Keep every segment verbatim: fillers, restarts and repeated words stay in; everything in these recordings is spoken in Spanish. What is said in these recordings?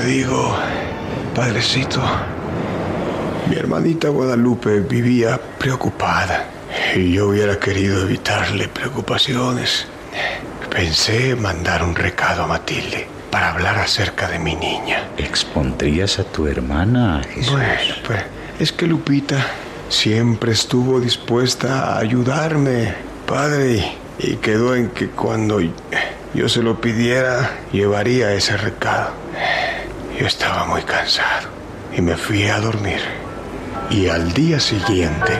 digo, padrecito, mi hermanita Guadalupe vivía preocupada y yo hubiera querido evitarle preocupaciones. Pensé mandar un recado a Matilde para hablar acerca de mi niña. ¿Expondrías a tu hermana, Jesús? Bueno, pues es que Lupita siempre estuvo dispuesta a ayudarme, padre, y quedó en que cuando yo se lo pidiera, llevaría ese recado. Yo estaba muy cansado y me fui a dormir. Y al día siguiente...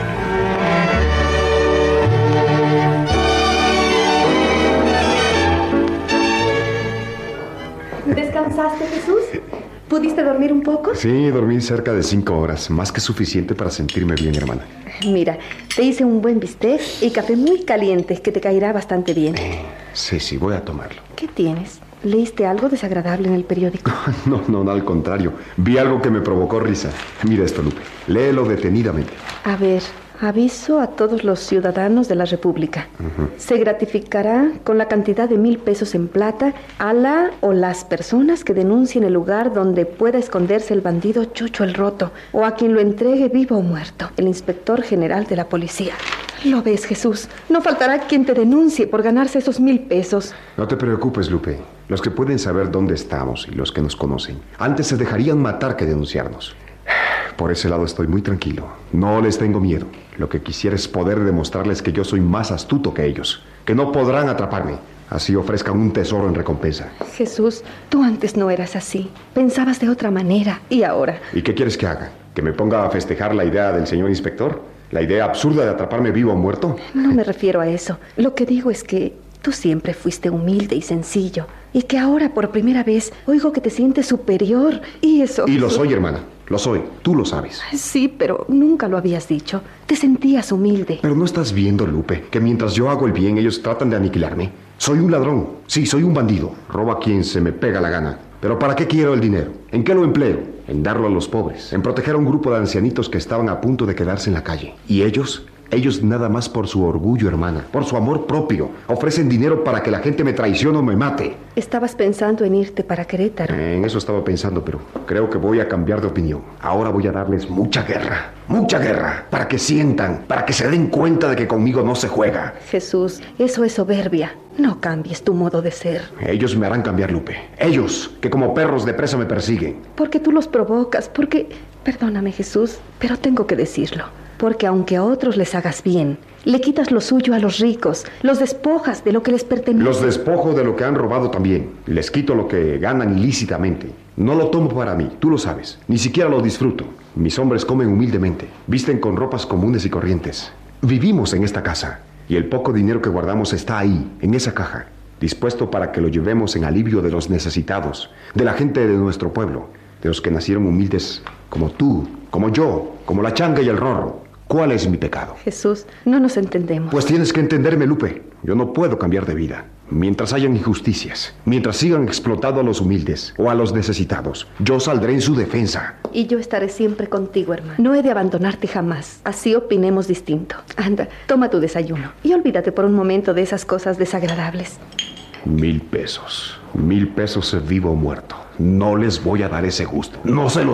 ¿Descansaste, Jesús? ¿Pudiste dormir un poco? Sí, dormí cerca de cinco horas, más que suficiente para sentirme bien, hermana. Mira, te hice un buen bistec y café muy caliente que te caerá bastante bien. Eh, sí, sí, voy a tomarlo. ¿Qué tienes? ¿Leíste algo desagradable en el periódico? No, no, no, al contrario. Vi algo que me provocó risa. Mira esto, Lupe. Léelo detenidamente. A ver, aviso a todos los ciudadanos de la República. Uh-huh. Se gratificará con la cantidad de mil pesos en plata a la o las personas que denuncien el lugar donde pueda esconderse el bandido Chucho el Roto o a quien lo entregue vivo o muerto, el inspector general de la policía. ¿Lo ves, Jesús? No faltará quien te denuncie por ganarse esos mil pesos. No te preocupes, Lupe. Los que pueden saber dónde estamos y los que nos conocen, antes se dejarían matar que denunciarnos. Por ese lado estoy muy tranquilo. No les tengo miedo. Lo que quisiera es poder demostrarles que yo soy más astuto que ellos, que no podrán atraparme. Así ofrezcan un tesoro en recompensa. Jesús, tú antes no eras así. Pensabas de otra manera. ¿Y ahora? ¿Y qué quieres que haga? ¿Que me ponga a festejar la idea del señor inspector? ¿La idea absurda de atraparme vivo o muerto? No me refiero a eso. Lo que digo es que tú siempre fuiste humilde y sencillo. Y que ahora, por primera vez, oigo que te sientes superior. Y eso... Y lo soy, hermana. Lo soy. Tú lo sabes. Sí, pero nunca lo habías dicho. Te sentías humilde. Pero no estás viendo, Lupe, que mientras yo hago el bien, ellos tratan de aniquilarme. Soy un ladrón. Sí, soy un bandido. Robo a quien se me pega la gana. ¿Pero para qué quiero el dinero? ¿En qué lo empleo? En darlo a los pobres. En proteger a un grupo de ancianitos que estaban a punto de quedarse en la calle. ¿Y ellos? Ellos nada más por su orgullo, hermana, por su amor propio. Ofrecen dinero para que la gente me traicione o me mate. Estabas pensando en irte para Querétaro. En eso estaba pensando, pero creo que voy a cambiar de opinión. Ahora voy a darles mucha guerra, mucha guerra, para que sientan, para que se den cuenta de que conmigo no se juega. Jesús, eso es soberbia. No cambies tu modo de ser. Ellos me harán cambiar, Lupe. Ellos, que como perros de presa me persiguen. Porque tú los provocas, porque... Perdóname, Jesús, pero tengo que decirlo. Porque aunque a otros les hagas bien, le quitas lo suyo a los ricos, los despojas de lo que les pertenece. Los despojo de lo que han robado también. Les quito lo que ganan ilícitamente. No lo tomo para mí, tú lo sabes. Ni siquiera lo disfruto. Mis hombres comen humildemente, visten con ropas comunes y corrientes. Vivimos en esta casa, y el poco dinero que guardamos está ahí, en esa caja, dispuesto para que lo llevemos en alivio de los necesitados, de la gente de nuestro pueblo, de los que nacieron humildes como tú, como yo, como la changa y el rorro. ¿Cuál es mi pecado? Jesús, no nos entendemos. Pues tienes que entenderme, Lupe. Yo no puedo cambiar de vida. Mientras hayan injusticias, mientras sigan explotando a los humildes o a los necesitados, yo saldré en su defensa. Y yo estaré siempre contigo, hermano. No he de abandonarte jamás. Así opinemos distinto. Anda, toma tu desayuno y olvídate por un momento de esas cosas desagradables. Mil pesos. Mil pesos vivo o muerto. No les voy a dar ese gusto. No se lo